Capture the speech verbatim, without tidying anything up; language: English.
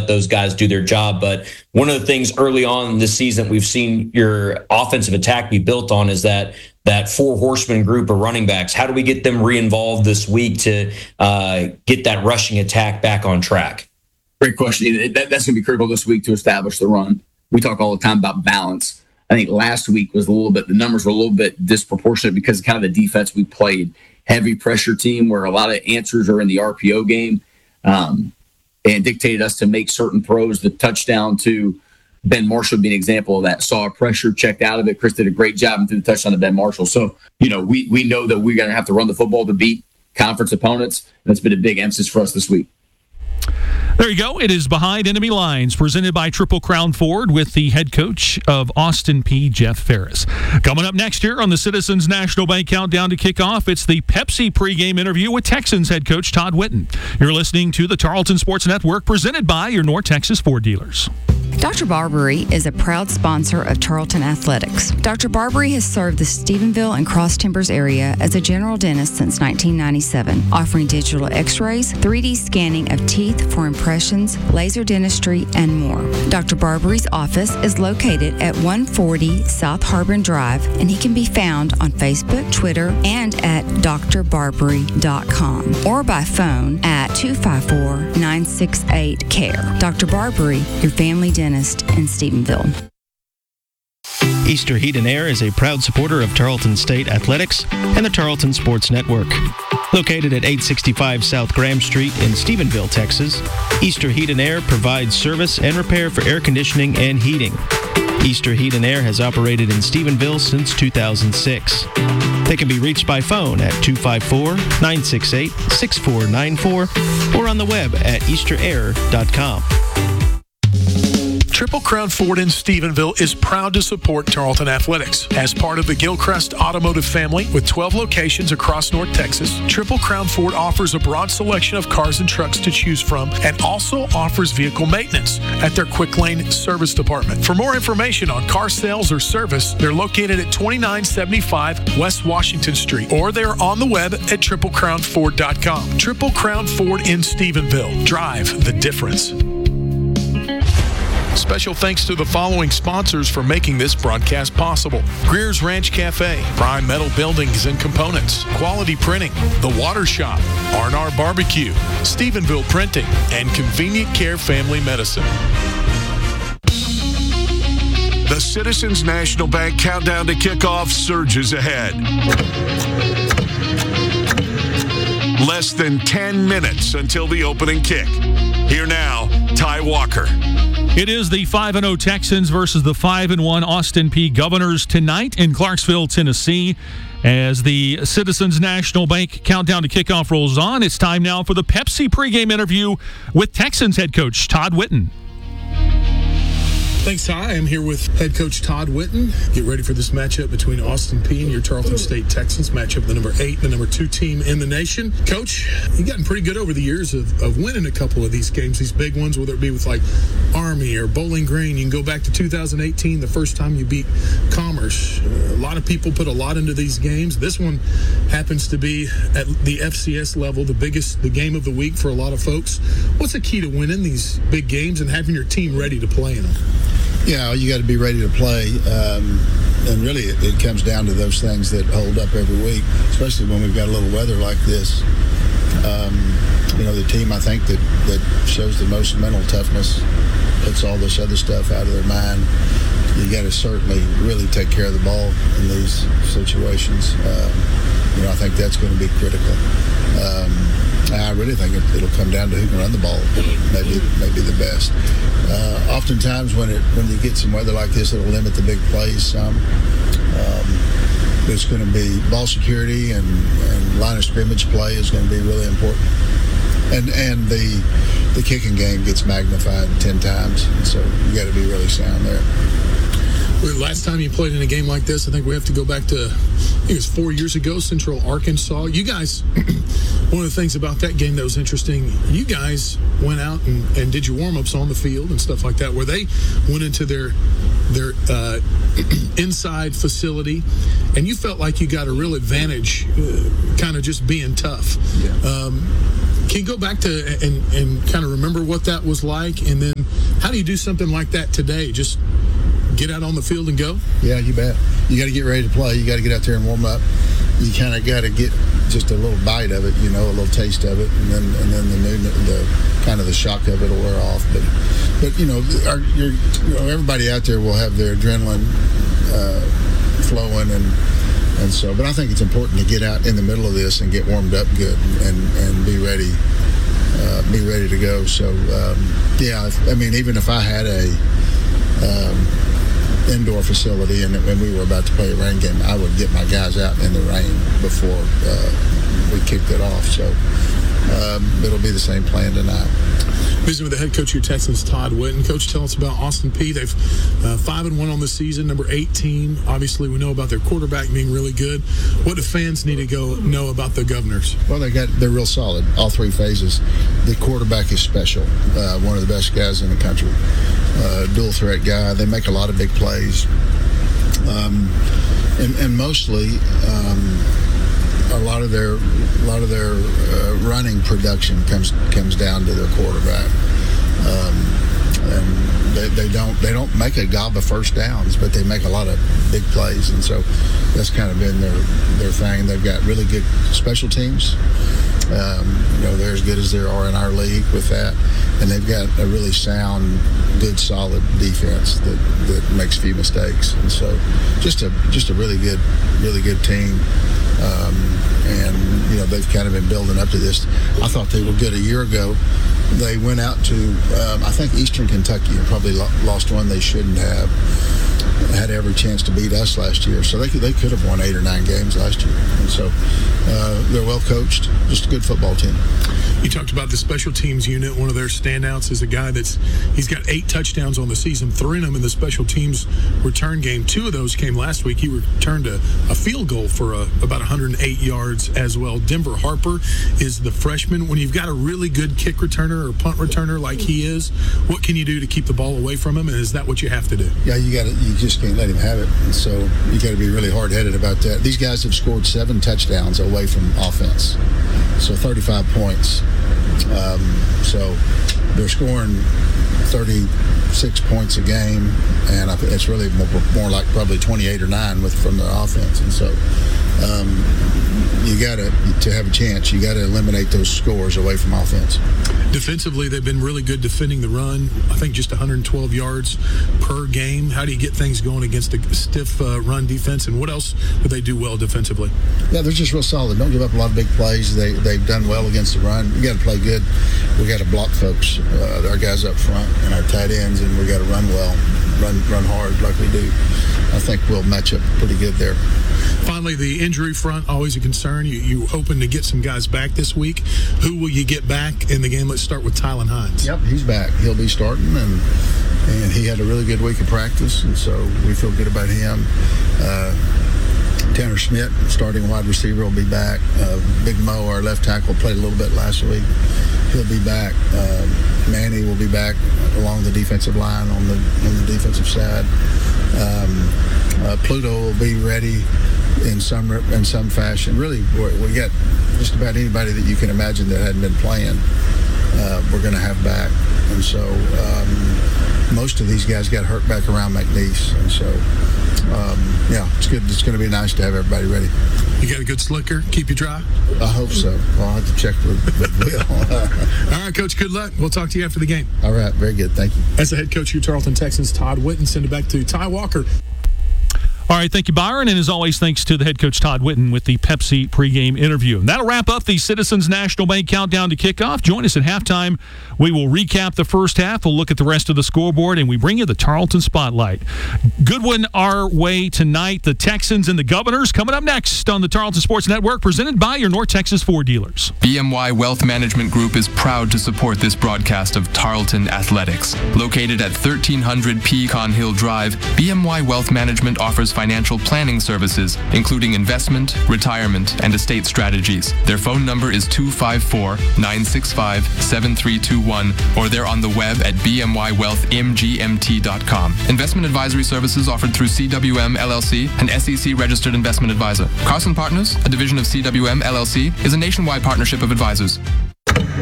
let those guys do their job. But one of the things early on this season we've seen your offensive attack be built on is that that four horseman group of running backs. How do we get them re-involved this week to uh, get that rushing attack back on track? Great question. That, that's going to be critical this week to establish the run. We talk all the time about balance. I think last week was a little bit, the numbers were a little bit disproportionate because of kind of the defense we played. Heavy pressure team where a lot of answers are in the R P O game, um, and dictated us to make certain throws. The touchdown to Ben Marshall would be an example of that. Saw a pressure, checked out of it. Chris did a great job and threw the touchdown to Ben Marshall. So, you know, we we know that we're going to have to run the football to beat conference opponents. And that's been a big emphasis for us this week. There you go. It is Behind Enemy Lines, presented by Triple Crown Ford with the head coach of Austin Peay, Jeff Ferris. Coming up next year on the Citizens National Bank Countdown to Kickoff, it's the Pepsi pregame interview with Texans head coach Todd Whitten. You're listening to the Tarleton Sports Network, presented by your North Texas Ford dealers. Doctor Barbary is a proud sponsor of Tarleton Athletics. Doctor Barbary has served the Stephenville and Cross Timbers area as a general dentist since nineteen ninety-seven, offering digital x-rays, three D scanning of teeth for impressions, laser dentistry, and more. Doctor Barbary's office is located at one forty South Harbin Drive, and he can be found on Facebook, Twitter, and at d r barbary dot com or by phone at two five four, nine six eight, C A R E. Doctor Barbary, your family dentist in Stephenville. Easter Heat and Air is a proud supporter of Tarleton State Athletics and the Tarleton Sports Network. Located at eight sixty-five South Graham Street in Stephenville, Texas, Easter Heat and Air provides service and repair for air conditioning and heating. Easter Heat and Air has operated in Stephenville since two thousand six. They can be reached by phone at two five four, nine six eight, six four nine four or on the web at easter air dot com. Triple Crown Ford in Stephenville is proud to support Tarleton Athletics. As part of the Gilchrist Automotive family with twelve locations across North Texas, Triple Crown Ford offers a broad selection of cars and trucks to choose from and also offers vehicle maintenance at their Quick Lane Service Department. For more information on car sales or service, they're located at twenty-nine seventy-five West Washington Street, or they're on the web at triple crown ford dot com. Triple Crown Ford in Stephenville. Drive the difference. Special thanks to the following sponsors for making this broadcast possible: Greer's Ranch Cafe, Prime Metal Buildings and Components, Quality Printing, The Water Shop, R and R Barbecue, Stephenville Printing, and Convenient Care Family Medicine. The Citizens National Bank Countdown to Kickoff surges ahead. Less than ten minutes until the opening kick. Here now, Ty Walker. It is the five and oh Texans versus the five and one Austin Peay Governors tonight in Clarksville, Tennessee. As the Citizens National Bank Countdown to Kickoff rolls on, it's time now for the Pepsi pregame interview with Texans head coach Todd Whitten. Thanks, Ty. I'm here with head coach Todd Whitten. Get ready for this matchup between Austin Peay and your Tarleton State Texans, matchup the number eight and the number two team in the nation. Coach, you've gotten pretty good over the years of, of winning a couple of these games, these big ones, whether it be with like Army or Bowling Green. You can go back to two thousand eighteen, the first time you beat Commerce. Uh, a lot of people put a lot into these games. This one happens to be at the F C S level, the biggest, the game of the week for a lot of folks. What's the key to winning these big games and having your team ready to play in them? Yeah, you got to be ready to play, um, and really it, it comes down to those things that hold up every week, especially when we've got a little weather like this. Um, you know, the team, I think, that, that shows the most mental toughness, puts all this other stuff out of their mind. You got to certainly really take care of the ball in these situations. Um, you know, I think that's going to be critical. Um, I really think it, it'll come down to who can run the ball, maybe maybe the best. Uh, oftentimes when it when you get some weather like this, it'll limit the big plays some. Um, but it's going to be ball security and, and line of scrimmage play is going to be really important. And and the the kicking game gets magnified ten times, and so you got to be really sound there. Last time you played in a game like this, I think we have to go back to, I think it was four years ago, Central Arkansas. You guys, one of the things about that game that was interesting, you guys went out and, and did your warm-ups on the field and stuff like that, where they went into their their uh, inside facility, and you felt like you got a real advantage, uh, kind of just being tough. Yeah. Um, Can you go back to and, and kind of remember what that was like? And then how do you do something like that today? Just get out on the field and go? Yeah, you bet. You got to get ready to play. You got to get out there and warm up. You kind of got to get just a little bite of it, you know, a little taste of it, and then and then the new, the kind of the shock of it will wear off. But but you know, our, you're, you know, everybody out there will have their adrenaline uh, flowing, and and so. But I think it's important to get out in the middle of this and get warmed up good and and be ready, uh, be ready to go. So um, yeah, I mean, even if I had a um, indoor facility and, and we were about to play a rain game, I would get my guys out in the rain before uh, we kicked it off. So um, it'll be the same plan tonight. Visiting with the head coach of your Texans, Todd Whitten. Coach, tell us about Austin Peay. They've uh, five and one on the season, number eighteen. Obviously, we know about their quarterback being really good. What do fans need to go know about the Governors? Well, they got they're real solid, all three phases. The quarterback is special, uh, one of the best guys in the country, uh, dual threat guy. They make a lot of big plays, um, and, and mostly. Um, A lot of their, a lot of their uh, running production comes comes down to their quarterback, um, and they, they don't they don't make a gob of first downs, but they make a lot of big plays, and so that's kind of been their their thing. They've got really good special teams. Um, you know, they're as good as there are in our league with that, and they've got a really sound, good, solid defense that, that makes few mistakes, and so just a just a really good, really good team. Um, and you know, they've kind of been building up to this. I thought they were good a year ago. They went out to um, I think Eastern Kentucky and probably lo- lost one they shouldn't have. Had every chance to beat us last year, so they could they could have won eight or nine games last year. And so uh, they're well coached, just a good football team. You talked about the special teams unit. One of their standouts is a guy that's he's got eight touchdowns on the season, three of them in the special teams return game. Two of those came last week. He returned a, a field goal for a, about one hundred eight yards as well. Denver Harper is the freshman. When you've got a really good kick returner or punt returner like he is, what can you do to keep the ball away from him? And is that what you have to do? Yeah, you got to. You just can't let him have it. And so you got to be really hard-headed about that. These guys have scored seven touchdowns away from offense, so thirty-five points. Um, so they're scoring thirty-six points a game, and I think it's really more, more like probably twenty-eight or nine with from their offense. And so um, you got to to have a chance. You got to eliminate those scores away from offense. Defensively, they've been really good defending the run. I think just one hundred twelve yards per game. How do you get things going against a stiff uh, run defense? And what else do they do well defensively? Yeah, they're just real solid. Don't give up a lot of big plays. They, they've done well against the run. You got to play good. We got to block folks, uh, our guys up front and our tight ends, and we got to run well, run run hard like we do. I think we'll match up pretty good there. Finally, the injury front, always a concern. You, you hoping to get some guys back this week. Who will you get back in the game? Let's start with Tylan Hines. Yep, he's back. He'll be starting, and and he had a really good week of practice, and so we feel good about him. Uh, Tanner Schmidt, starting wide receiver, will be back. Uh, Big Mo, our left tackle, played a little bit last week. He'll be back. Uh, Manny will be back along the defensive line on the on the defensive side. Um, uh, Pluto will be ready in some in some fashion. Really, we got just about anybody that you can imagine that hadn't been playing. Uh, we're going to have back, and so um, most of these guys got hurt back around McNeese, and so um, yeah, it's good. It's going to be nice to have everybody ready. You got a good slicker? Keep you dry? I hope so. I'll have to check with, with Will. All right, Coach, good luck. We'll talk to you after the game. All right, very good. Thank you. As the head coach of your Tarleton Texans, Todd Whitten, send it back to Ty Walker. All right, thank you, Byron. And as always, thanks to the head coach, Todd Whitten, with the Pepsi pregame interview. And that'll wrap up the Citizens National Bank countdown to kickoff. Join us at halftime. We will recap the first half. We'll look at the rest of the scoreboard, and we bring you the Tarleton Spotlight. Good one our way tonight. The Texans and the Governors coming up next on the Tarleton Sports Network, presented by your North Texas Ford dealers. B M Y Wealth Management Group is proud to support this broadcast of Tarleton Athletics. Located at thirteen hundred Pecan Hill Drive, B M Y Wealth Management offers financial planning services, including investment, retirement, and estate strategies. Their phone number is two five four, nine six five, seven three two one, or they're on the web at b m y wealth m g m t dot com. Investment advisory services offered through C W M L L C, an S E C registered investment advisor. Carson Partners, a division of C W M L L C, is a nationwide partnership of advisors.